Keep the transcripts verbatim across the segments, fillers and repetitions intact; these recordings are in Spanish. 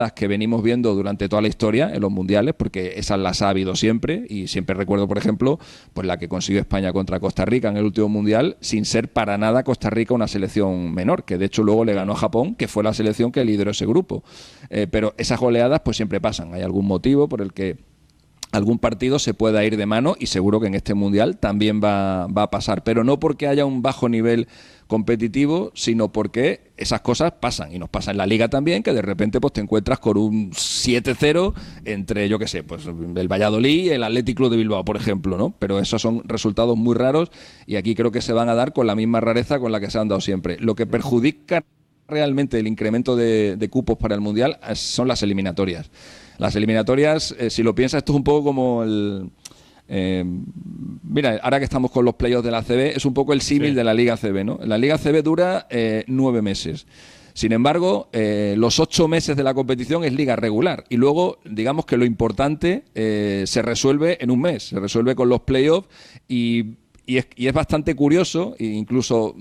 que venimos viendo durante toda la historia en los mundiales, porque esas las ha habido siempre, y siempre recuerdo, por ejemplo, pues la que consiguió España contra Costa Rica en el último mundial, sin ser para nada Costa Rica una selección menor, que de hecho luego le ganó a Japón, que fue la selección que lideró ese grupo. Eh, pero esas goleadas pues siempre pasan, hay algún motivo por el que algún partido se pueda ir de mano, y seguro que en este mundial también va, va a pasar, pero no porque haya un bajo nivel competitivo, sino porque esas cosas pasan, y nos pasa en la Liga también, que de repente pues te encuentras con un siete cero entre, yo qué sé, pues el Valladolid y el Athletic Club de Bilbao, por ejemplo, ¿no? Pero esos son resultados muy raros, y aquí creo que se van a dar con la misma rareza con la que se han dado siempre. Lo que perjudica realmente el incremento de, de cupos para el mundial son las eliminatorias. Las eliminatorias, eh, si lo piensas, esto es un poco como el... Eh, mira, ahora que estamos con los playoffs de la A C B, es un poco el símil sí. de la Liga A C B, ¿no? La Liga A C B dura eh, nueve meses. Sin embargo, eh, los ocho meses de la competición es liga regular. Y luego, digamos que lo importante eh, se resuelve en un mes. Se resuelve con los playoffs y, y, es, y es bastante curioso, e incluso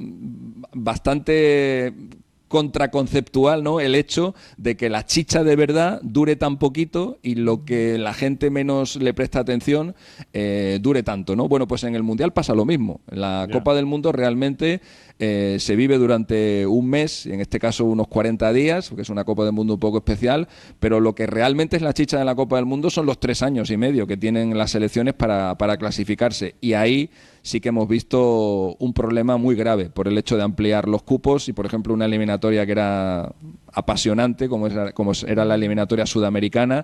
bastante... contraconceptual, ¿no? El hecho de que la chicha de verdad dure tan poquito y lo que la gente menos le presta atención eh, dure tanto, ¿no? Bueno, pues en el Mundial pasa lo mismo. La yeah. Copa del Mundo realmente eh, se vive durante un mes, en este caso unos cuarenta días, porque es una Copa del Mundo un poco especial, pero lo que realmente es la chicha de la Copa del Mundo son los tres años y medio que tienen las selecciones para, para clasificarse, y ahí sí que hemos visto un problema muy grave por el hecho de ampliar los cupos y, por ejemplo, una eliminatoria que era apasionante, como era, como era la eliminatoria sudamericana,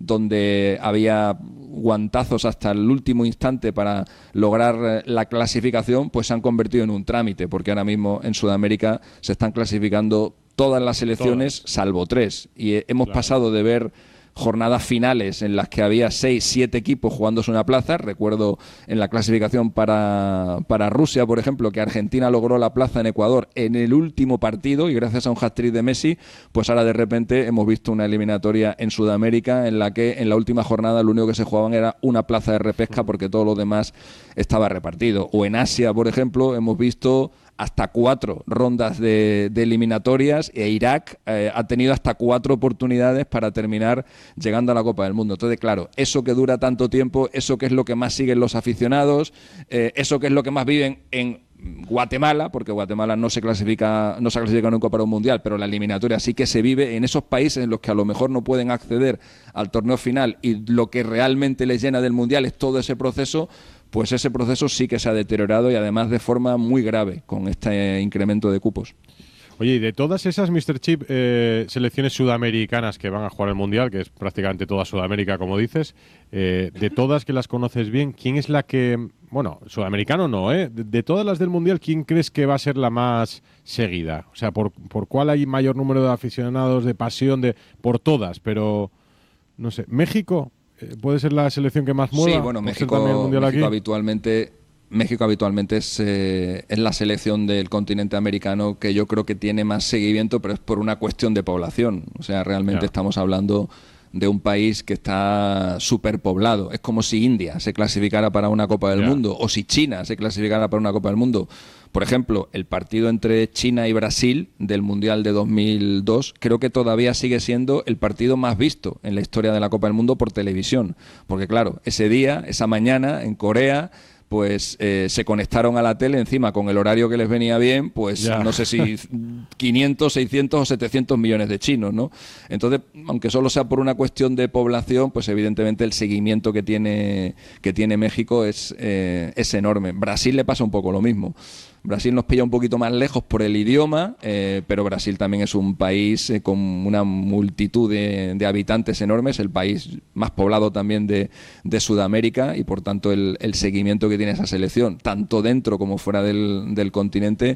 donde había guantazos hasta el último instante para lograr la clasificación, pues se han convertido en un trámite, porque ahora mismo en Sudamérica se están clasificando todas las selecciones, todas, salvo tres, y hemos claro. pasado de ver jornadas finales en las que había seis, siete equipos jugándose una plaza. Recuerdo en la clasificación para, para Rusia, por ejemplo, que Argentina logró la plaza en Ecuador en el último partido, y gracias a un hat-trick de Messi, pues ahora de repente hemos visto una eliminatoria en Sudamérica en la que en la última jornada lo único que se jugaban era una plaza de repesca, porque todo lo demás estaba repartido. O en Asia, por ejemplo, hemos visto hasta cuatro rondas de, de eliminatorias, e Irak eh, ha tenido hasta cuatro oportunidades para terminar llegando a la Copa del Mundo. Entonces, claro, eso que dura tanto tiempo, eso que es lo que más siguen los aficionados, eh, eso que es lo que más viven en Guatemala, porque Guatemala no se clasifica no se clasifica nunca para un mundial, pero la eliminatoria sí que se vive en esos países en los que a lo mejor no pueden acceder al torneo final, y lo que realmente les llena del mundial es todo ese proceso. Pues ese proceso sí que se ha deteriorado, y además de forma muy grave con este incremento de cupos. Oye, y de todas esas, míster Chip, eh, selecciones sudamericanas que van a jugar el Mundial, que es prácticamente toda Sudamérica, como dices, eh, de todas que las conoces bien, ¿quién es la que, bueno, sudamericano no, ¿eh? De, de todas las del Mundial, ¿quién crees que va a ser la más seguida? O sea, ¿por, por cuál hay mayor número de aficionados, de pasión, de por todas? Pero, no sé, ¿México puede ser la selección que más mueva? Sí, bueno, México, México habitualmente, México habitualmente es, eh, es la selección del continente americano que yo creo que tiene más seguimiento, pero es por una cuestión de población. O sea, realmente yeah. estamos hablando de un país que está superpoblado. Es como si India se clasificara para una Copa del yeah. Mundo, o si China se clasificara para una Copa del Mundo. Por ejemplo, el partido entre China y Brasil del Mundial de dos mil dos creo que todavía sigue siendo el partido más visto en la historia de la Copa del Mundo por televisión. Porque claro, ese día, esa mañana, en Corea, pues eh, se conectaron a la tele encima con el horario que les venía bien, pues ya. no sé si quinientos, seiscientos o setecientos millones de chinos, ¿no? Entonces, aunque solo sea por una cuestión de población, pues evidentemente el seguimiento que tiene, que tiene México es, eh, es enorme. Brasil le pasa un poco lo mismo. Brasil nos pilla un poquito más lejos por el idioma, eh, pero Brasil también es un país eh, con una multitud de, de habitantes enormes, el país más poblado también de, de Sudamérica, y por tanto el, el seguimiento que tiene esa selección, tanto dentro como fuera del, del continente,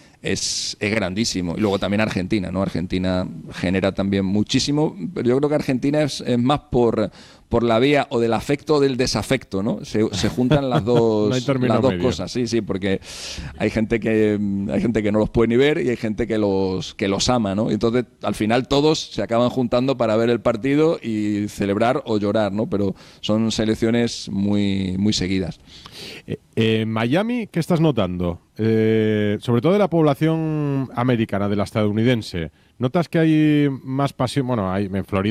es, es grandísimo. Y luego también Argentina, ¿no? Argentina genera también muchísimo, pero yo creo que Argentina es, es más por... por la vía o del afecto o del desafecto, ¿no? Se, se juntan las dos, no las dos cosas, sí, sí, porque hay gente que hay gente que no los puede ni ver, y hay gente que los que los ama, ¿no? Entonces, al final todos se acaban juntando para ver el partido y celebrar o llorar, ¿no? Pero son selecciones muy muy seguidas. Eh, eh, Miami, ¿qué estás notando? Eh, sobre todo de la población americana, de la estadounidense. ¿Notas que hay más pasión? Bueno, hay, en Florida